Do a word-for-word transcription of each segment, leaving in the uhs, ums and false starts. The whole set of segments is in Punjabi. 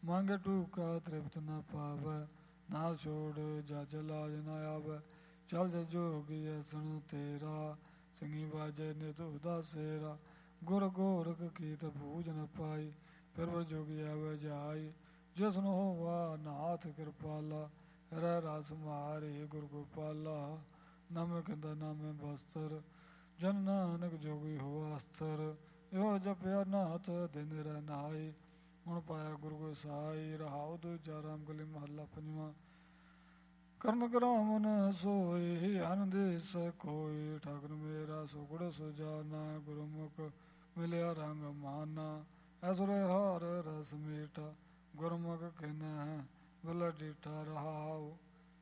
ਮੰਗੇ ਟੂਕਾ ਤ੍ਰਿਪਤ ਨਾ ਪਾਵੈ, ਨਾ ਛੋੜ ਜਜ ਲਾਜ ਨਾ ਆਵੈ। ਚਲ ਜ ਜੋਗੀ ਅਸਣ ਤੇਰਾ, ਸਿੰਘੀ ਬਾਜੈ ਨਿਤ ਉਦਾਸੇਰਾ। ਗੁਰ ਗੋਰਖ ਕੀਤ ਬੂਝ ਨ ਪਾਈ, ਫਿਰ ਜੋਗੀ ਆਵੈ ਜਾਈ। ਜਿਸਨੂੰ ਹੋਵਾ ਨਾਥ ਕਿਰਪਾਲਾ, ਰਹਿ ਰਸ ਮਾਰੇ ਗੁਰ ਗੋਪਾਲਾ। ਨਾਮੇ ਕਹਿੰਦਾ ਨਾਮੇ ਬਸਤਰ, ਜਨ ਨਾਨਕ ਜੋਗੀ ਹੋਆ ਅਸਥਰ। ਇਹੋ ਜਪਿਆ ਨਾਥ ਦਿਨ ਰਹਿ ਨਾਈ, ਹੁਣ ਪਾਇਆ ਗੁਰੂ ਗੋਸਾਈ। ਰਹਾਉ ਦੂਜਾ ਰਾਮਕਲੀ ਮਹੱਲਾ ਪੰਜਵਾਂ। ਕਰਨ ਕਰਾਵਨ ਸੋਈ, ਅਨਦੇਸ ਕੋਈ। ਠਾਕੁਰ ਮੇਰਾ ਸੁਗੜ ਸੁਜਾਨਾ, ਗੁਰਮੁਖ ਮਿਲਿਆ ਰੰਗ ਮਾਨਾ। ਐਸੁਰ ਹਾਰ ਰਸ ਮੀਠਾ, ਗੁਰਮੁਖ ਕਿਨੈ ਬਿਲ ਡੀਠਾ। ਰਹਾਉ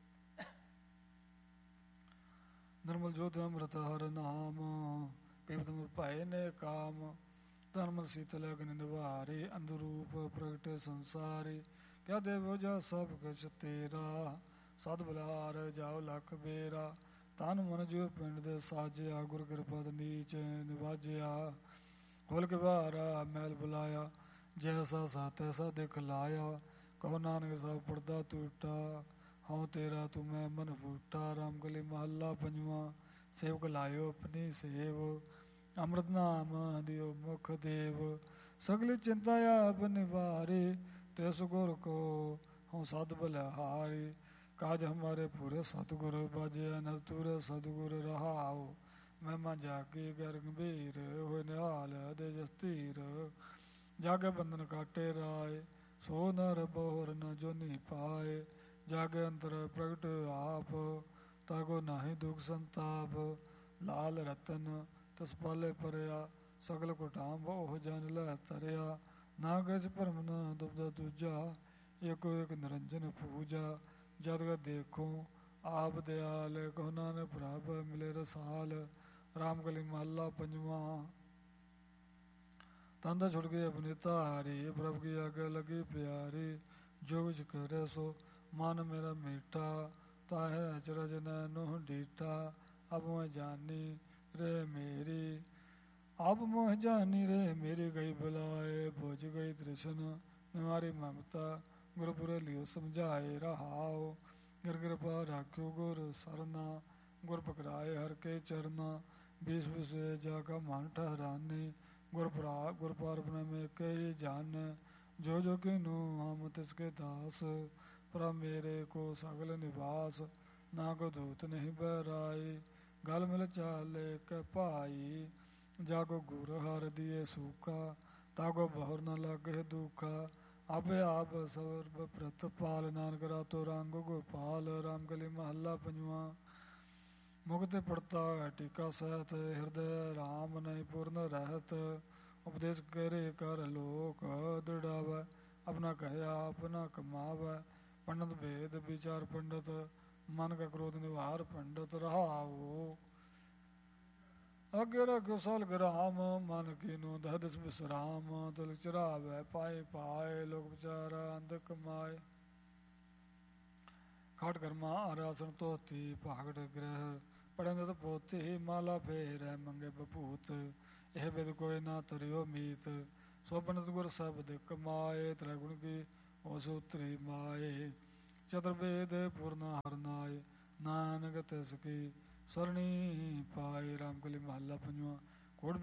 ਨਿਰਮਲ ਜੋਤ ਅੰਮ੍ਰਿਤ ਹਰ ਨਾਮ, ਪੀਵਤ ਮੁਰ ਭਾਏ ਨੇ ਕਾਮ। ਧਰਮ ਸੀਤਲ ਅਗਨ ਨਿਵਾਰੇ, ਅੰਧਰੂਪ ਪ੍ਰਗਟੇ ਸੰਸਾਰੇ। ਕਿਆ ਦੇਵੋ ਜਾ ਸਭ ਕੁਛ ਤੇਰਾ, ਸਦ ਬਲਿਹਾਰ ਜਾਓ ਲੱਖ ਬੇਰਾ। ਤਨ ਮਨ ਜਿਉ ਪਿੰਡ ਦੇ ਸਾਜਿਆ, ਗੁਰ ਕਿਰਪਾ ਨੀਚ ਨਿਵਾਜਿਆ। ਖੋਲ ਕੇ ਬਾਹਰਾ ਮਹਿਲ ਬੁਲਾਇਆ, ਜੈਸਾ ਸਾ ਤੈਸਾ ਦਿਖਲਾਇਆ। ਕਹੋ ਨਾਨਕ ਸਭ ਪੜਦਾ ਟੂਟਾ, ਹਉ ਤੇਰਾ ਤੂੰ ਮੈਂ ਮਨ ਫੂਟਾ। ਰਾਮਕਲੀ ਮਹੱਲਾ ਪੰਜਵਾਂ। ਸੇਵਕ ਲਾਇਓ ਆਪਣੀ ਸੇਵ, ਅੰਮ੍ਰਿਤ ਨਾਮ ਦਿਓ ਮੁਖ ਦੇਵ। ਸਗਲੀ ਚਿੰਤਾ ਆਪ ਨਿਵਾਰੇ, ਤਿਸ ਗੁਰ ਕੋ ਹਉ ਸਦ ਬਲਿਹਾਰੀ। ਕਾਜ ਹਮਾਰੇ ਪੂਰੇ ਸਤਿਗੁਰ, ਬਾਜਿਆ ਨਰ ਤੂਰੇ ਸਤਿਗੁਰ। ਰਹਾਉ ਮਹਿਮਾ ਜਾਗੀ ਗਰ ਗੰਭੀਰ, ਹੋਏ ਨਿਹਾਲ ਦੇ ਜਸ ਧੀਰ। ਜਾਗੇ ਬੰਧਨ ਕਾਟੇ ਰਾਏ, ਸੋ ਨਰ ਬਹੁਰ ਨ ਜੋਨੀ ਪਾਏ। ਜਾਗੇ ਅੰਤਰ ਪ੍ਰਗਟ ਆਪ, ਤਾਗੋ ਨਾਹੀ ਦੁਖ ਸੰਤਾਪ। ਲਾਲ ਰਤਨ ਤਿਸ ਪਾਲੇ ਪਰਿਆ, ਸਗਲ ਕੁਟਾਮ ਉਹ ਜਨ ਲੈ ਤਰਿਆ। ਨਾ ਕਿਸ ਭਰਮ ਨ ਦੁਬਦਾ ਦੂਜਾ, ਏਕੋ ਏਕ ਨਿਰੰਜਨ ਪੂਜਾ। ਜਦ ਕਾ ਦੇਖੋ ਆਪ ਦਿਆਲ, ਕਹੋ ਨਾਨਕ ਪ੍ਰਭ ਮਿਲੇ ਰਸਾਲ। ਰਾਮਕਲੀ ਮਹੱਲਾ ਪੰਜਵਾਂ। ਤੰਦਾ ਛੁੜ ਗਏ ਆਪਣੀ ਧਾਰੀ, ਪ੍ਰਭ ਕੀ ਆਗੇ ਲਗੀ ਪਿਆਰੀ। ਜੋ ਕੁਛ ਕਰੇ ਸੋ ਮਨ ਮੇਰਾ ਮੀਠਾ, ਤਾਹੇ ਅਚਰਜ ਨੈਨੋ ਡੀਠਾ। ਅਬ ਮੈਂ ਜਾਨੀ ਰੇ ਮੇਰੀ, ਅਬ ਮੋਹ ਜਾਨੀ ਰੇ ਮੇਰੀ। ਗਈ ਬੁਲਾਏ ਭੁਜ ਗਈ ਤ੍ਰਿਸ਼ਨ, ਨਿਵਾਰੀ ਮਮਤਾ ਗੁਰਪੁਰੇ ਲਿਓ ਸਮਝਾਏ। ਰਹਾਉ ਗਿਰ ਕਿਰਪਾ ਰਾਖਿਓ ਗੁਰ ਸਰਨਾ, ਗੁਰ ਪਕੜਾਏ ਹਰ ਕੇ ਚਰਨਾ। बीस विषय जाका मन ठहराने, गुर गुर पारपन में कई जाने। जो जो किनु हम तिसके दास, प्रभ मेरे को सगल निवास। ना को दूत नहीं बहराई, गल मिल चाले के भाई। जाको गुर हर दिए सूखा, ताको बहुर न लगे दुखा। आपे आप सर्व प्रतपाल, नानक रातो रंग गोपाल। रामकली महला पंजवा। मुक्त पड़ता टीका सहत, हृदय राम नहीं पूर्ण रहत। उपदेश करे कर लोक दृढ़ावै, अपना कहया अपना कमावै। पंडित भेद विचार पंडित, मन का क्रोध निवार पंडित। रहाओ अगे रखो सल ग्राम, मन कीनो दहदस विश्राम। तिल चरावै पाए पाए, लोक विचारा अंध कमाए। खाट कर्मा आरासन धोती, भागट ग्रह पढ़ंदत पोती। माला फेर मंगे बभूत, यह विद कोई ना तरियो मीत। सो पंडित गुर शब्द कमाए, त्रैगुण की ओ सूत्री माए। चतुर्वेद पूर्ण हरनाय, नानक तिसकी सरणी पाए। रामकली महला पंजवा।